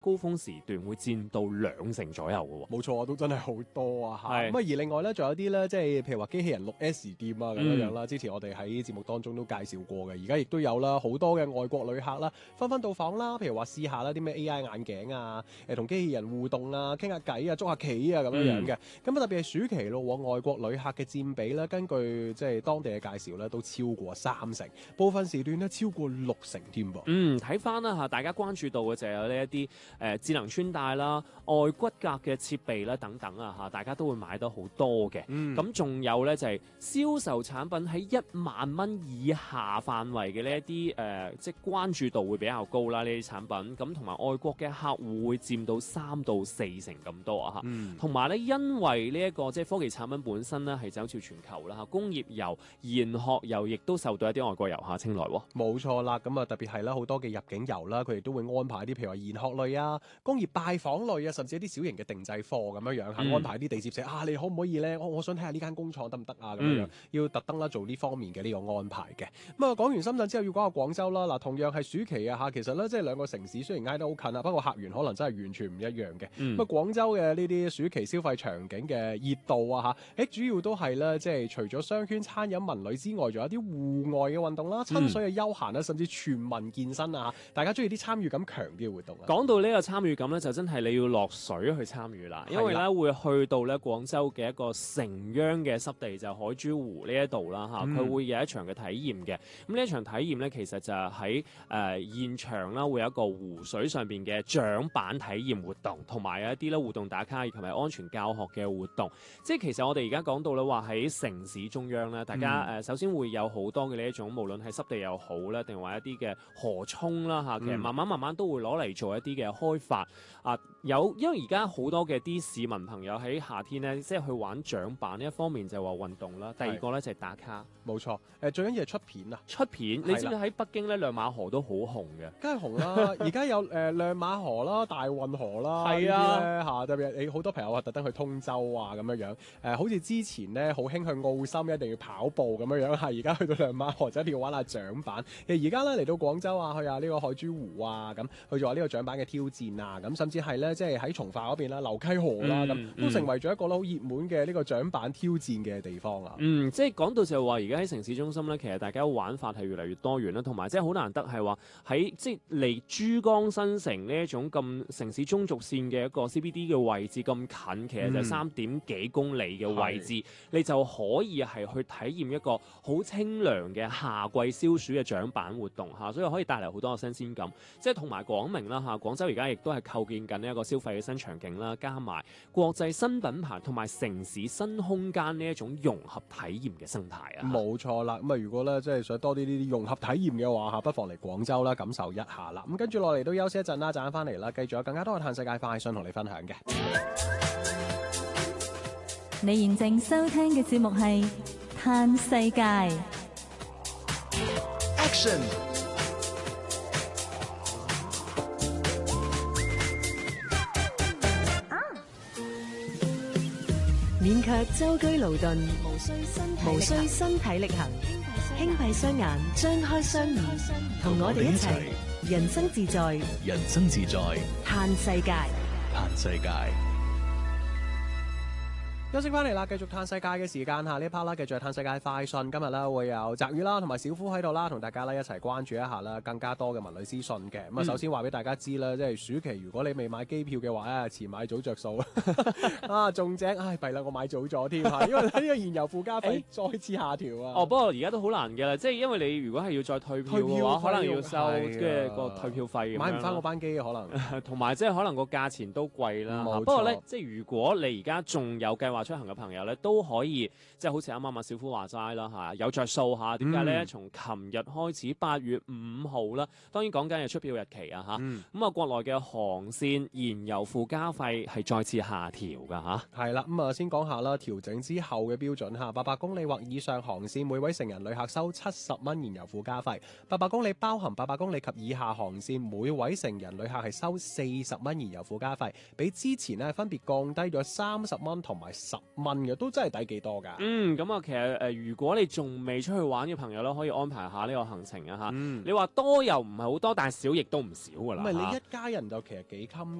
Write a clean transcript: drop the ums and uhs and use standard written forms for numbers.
高峰時段會佔到20%左右嘅喎。 冇錯啊，都真係好多啊嚇。 係咁啊，而另外咧，仲有啲咧，即係譬如話機器人6S 店啊咁樣啦。之前我哋喺節目當中都介紹過嘅，而家亦都有啦，好多嘅外國旅客啦，紛紛到訪啦。譬如話試下啦啲咩 AI 眼鏡啊，同機器人互動啊，傾下偈啊，捉下棋啊咁樣嘅。咁啊特別係暑期咯，外國旅客嘅佔比咧，根據即係當地嘅介紹咧，都超過30%，部分時段咧超過60%添噃。 睇翻啦嚇，大家關注到嘅就係有呢一啲智能穿戴啦、外骨骼嘅設備啦等等啊嚇，大家都會買得好多嘅。咁仲有咧就係銷售產品喺1萬蚊以下範圍嘅呢一啲即係關注度會比較高啦，呢啲產品。咁同埋外國嘅客戶會佔到3到4成咁多啊嚇。同埋咧，因為呢一個即係科技產品本身咧係走潮全球啦嚇，工業遊、研學遊亦都受到一啲外國遊客青睞喎。 冇錯啦，咁啊特別係啦，好多嘅入境遊啦，佢哋都會安排啲譬如話研學類啊、工業拜訪類啊，甚至一啲小型嘅定製課咁樣樣安排啲地接社啊，你可唔可以咧？我想睇下呢間工廠得唔得啊？咁樣要特登啦做呢方面嘅呢個安排嘅。咁啊講完深圳之後，要講下廣州啦。嗱，同樣係暑期啊嚇，其實咧即係兩個城市雖然挨得好近啊，不過客源可能真係完全唔一樣嘅。咁啊廣州嘅呢啲暑期消費場景嘅熱度啊嚇，主要都係咧即係除咗商圈、餐飲、文旅之外，仲有啲戶外嘅運動啦、親水嘅休閒啦，甚至全民健身啊，大家中意啲參與感強啲嘅活動啊。 講到呢個參與感咧，就真係你要落水去參與啦，因為咧會去到咧廣州嘅一個城央嘅濕地，就係海珠湖呢一度啦嚇，佢會有一場嘅體驗嘅。咁呢一場體驗咧，其實就係喺現場啦，會有一個湖水上邊嘅槳板體驗活動，同埋有一啲咧互動打卡同埋安全教學嘅活動。即係其實我哋而家講到咧話喺城市中央咧，大家首先會有好多嘅呢一種，無論係濕地又好咧，定話一啲嘅河涌啦嚇，其實慢慢都會攞嚟做一啲嘅開發啊。因為而家好多嘅啲市民朋友喺夏天咧，即係去玩槳板呢一方面就係話運動啦，第二個咧就係打卡。 冇錯，最緊要係出片啊！ 出片，你知唔知喺北京咧亮馬河都好紅嘅？ 梗係紅啦！而家有亮馬河啦、大運河啦， 係啊嚇，特別你好多朋友特登去通州啊咁樣樣。好似之前咧好興去澳深一定要跑步咁樣樣，係而家去到亮馬河就一定要玩下槳板。其實而家咧嚟到廣州啊，去下呢個海珠湖啊，咁去做下呢個槳板嘅挑戰啊，咁甚至係咧即係喺從化嗰邊啦、流溪河啦，咁都成為咗一個好熱門嘅呢個槳板挑戰嘅地方啊。 即係講到就係話而家喺城市中心咧，其實大家玩法係越嚟越多元啦，同埋即係好難得係話喺即係離珠江新城呢一種咁城市中軸線嘅一個 CBD 嘅位置咁近，其實就3點幾公里嘅位置，你就可以係去體驗一個好清涼嘅夏季消暑嘅槳板活動嚇，所以可以帶嚟好多嘅新鮮感。即係同埋廣明啦嚇，廣州而家亦都係構建緊呢一個消費嘅新場景啦，加埋國際新品牌同埋城市新空間呢一種融合體驗嘅生態啊。 冇錯啦，咁啊如果咧即係想多啲呢啲融合體驗嘅話嚇，不妨嚟廣州啦感受一下啦。咁跟住落嚟都休息一陣啦，陣間翻嚟啦，繼續有更加多嘅嘆世界快訊同你分享嘅。 你現正收聽嘅節目係嘆世界。 Action！ 勉強舟車勞頓，無需身體力行，輕閉雙眼，張開雙耳，同我哋一齊人生自在， 人生自在， 嘆世界， 嘆世界。 休息翻嚟啦，繼續嘆世界嘅時間嚇，呢一 part 啦，繼續係嘆世界快訊。今日咧會有澤宇啦，同埋小夫喺度啦，同大家咧一齊關注一下啦，更加多嘅文旅資訊嘅。咁啊，首先話俾大家知啦，即係暑期如果你未買機票嘅話咧，遲買早着數啊，仲正，唉弊啦，我買早咗添嚇，因為呢個燃油附加費再次下調啊。 不過而家都好難嘅啦，即係因為你如果係要再退票嘅話，可能要收嘅個退票費， 買唔翻嗰班機可能， 同埋即係可能個價錢都貴啦。不過咧，即係如果你而家仲有計劃出行嘅朋友咧，都可以即係好似啱啱小夫話齋啦嚇，有着數嚇。點解咧？從琴日開始8月5號啦，當然講緊係出票日期啊嚇。咁啊，國內嘅航線燃油附加費係再次下調㗎嚇。 係啦，咁啊先講下啦，調整之後嘅標準嚇，800公里或以上航線每位成人旅客收70蚊燃油附加費；800公里包含800公里及以下航線每位成人旅客係收40蚊燃油附加費，比之前呢分別降低咗30蚊同埋 10蚊嘅，都真係抵幾多㗎。 咁啊，其實如果你仲未出去玩嘅朋友咧，可以安排下呢個行程啊嚇。 嗯你話多又唔係好多，但係少亦都唔少㗎啦。 唔係你一家人就其實幾襟